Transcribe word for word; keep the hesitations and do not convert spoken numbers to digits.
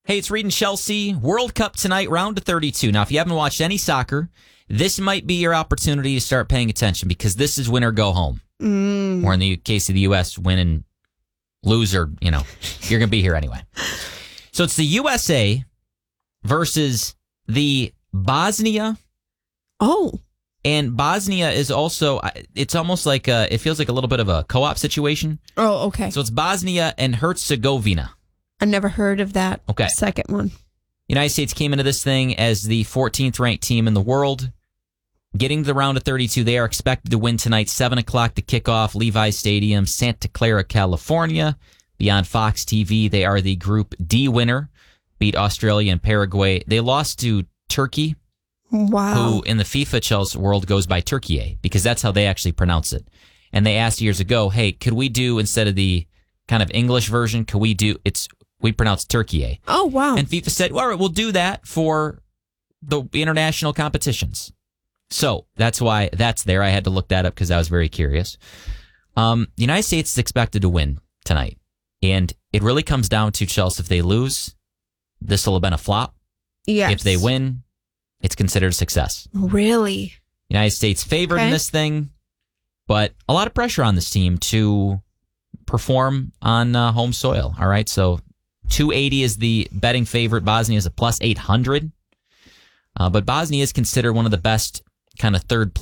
Hey, it's Reed and Chelsea. World Cup tonight, round of thirty-two. Now, if you haven't watched any soccer, this might be your opportunity to start paying attention because this is win or go home. Mm. Or in the case of the U S, win and lose, or, you know, you're going to be here anyway. So it's the U S A versus the Bosnia. Oh. And Bosnia is also, it's almost like, a, it feels like a little bit of a co-op situation. Oh, okay. So it's Bosnia and Herzegovina. I never heard of that Okay. second one. United States came into this thing as the fourteenth ranked team in the world. Getting to the round of thirty-two, they are expected to win tonight, seven o'clock to kick off, Levi's Stadium, Santa Clara, California. Beyond Fox T V, they are the Group D winner, beat Australia and Paraguay. They lost to Turkey, Wow. who in the FIFA Chelsea world goes by Turkey, because that's how they actually pronounce it. And they asked years ago, hey, could we do, instead of the kind of English version, could we do, it's we pronounce Turkey. Oh, wow. And FIFA said, well, all right, we'll do that for the international competitions. So that's why that's there. I had to look that up because I was very curious. Um, the United States is expected to win tonight. And it really comes down to, Chelsea, if they lose, this will have been a flop. Yes. If they win, it's considered a success. Really? United States favored Okay. in this thing, but a lot of pressure on this team to perform on uh, home soil. All right, so two eighty is the betting favorite. Bosnia is a plus eight hundred. Uh, but Bosnia is considered one of the best kind of third